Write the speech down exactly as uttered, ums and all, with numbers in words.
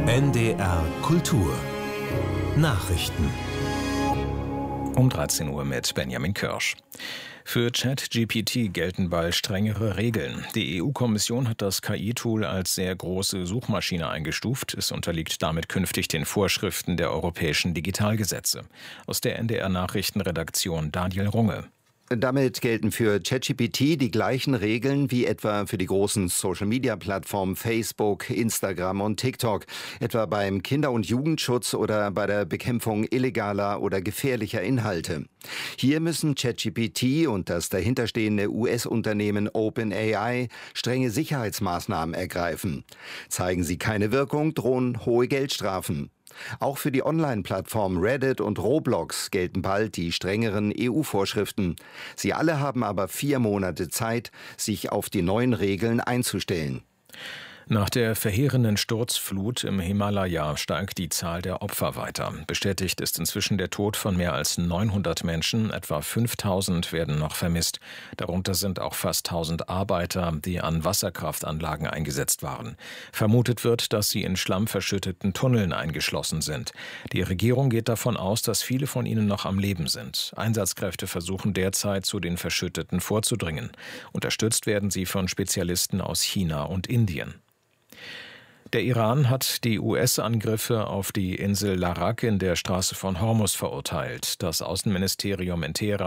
N D R Kultur Nachrichten um dreizehn Uhr mit Benjamin Kirsch. Für ChatGPT gelten bald strengere Regeln. Die E U-Kommission hat das K I-Tool als sehr große Suchmaschine eingestuft. Es unterliegt damit künftig den Vorschriften der europäischen Digitalgesetze. Aus der N D R-Nachrichtenredaktion Daniel Runge. Damit gelten für ChatGPT die gleichen Regeln wie etwa für die großen Social-Media-Plattformen Facebook, Instagram und TikTok, etwa beim Kinder- und Jugendschutz oder bei der Bekämpfung illegaler oder gefährlicher Inhalte. Hier müssen ChatGPT und das dahinterstehende U S-Unternehmen OpenAI strenge Sicherheitsmaßnahmen ergreifen. Zeigen sie keine Wirkung, drohen hohe Geldstrafen. Auch für die Online-Plattformen Reddit und Roblox gelten bald die strengeren E U-Vorschriften. Sie alle haben aber vier Monate Zeit, sich auf die neuen Regeln einzustellen. Nach der verheerenden Sturzflut im Himalaya steigt die Zahl der Opfer weiter. Bestätigt ist inzwischen der Tod von mehr als neunhundert Menschen. Etwa fünftausend werden noch vermisst. Darunter sind auch fast tausend Arbeiter, die an Wasserkraftanlagen eingesetzt waren. Vermutet wird, dass sie in schlammverschütteten Tunneln eingeschlossen sind. Die Regierung geht davon aus, dass viele von ihnen noch am Leben sind. Einsatzkräfte versuchen derzeit, zu den Verschütteten vorzudringen. Unterstützt werden sie von Spezialisten aus China und Indien. Der Iran hat die U S-Angriffe auf die Insel Larak in der Straße von Hormuz verurteilt. Das Außenministerium in Teheran